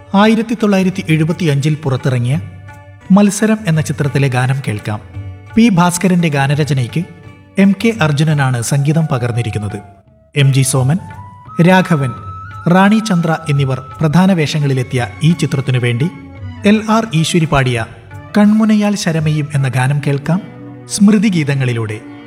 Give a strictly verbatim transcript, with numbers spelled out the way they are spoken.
ആയിരത്തി തൊള്ളായിരത്തി എഴുപത്തി അഞ്ചിൽ പുറത്തിറങ്ങിയ മത്സരം എന്ന ചിത്രത്തിലെ ഗാനം കേൾക്കാം. പി ഭാസ്കരന്റെ ഗാനരചനയ്ക്ക് എം കെ അർജുനനാണ് സംഗീതം പകർന്നിരിക്കുന്നത്. എം ജി സോമൻ, രാഘവൻ, റാണി ചന്ദ്ര എന്നിവർ പ്രധാന വേഷങ്ങളിലെത്തിയ ഈ ചിത്രത്തിനു വേണ്ടി എൽ ആർ ഈശ്വരി പാടിയ കൺമുനയാൽ ശരമയും എന്ന ഗാനം കേൾക്കാം സ്മൃതിഗീതങ്ങളിലൂടെ.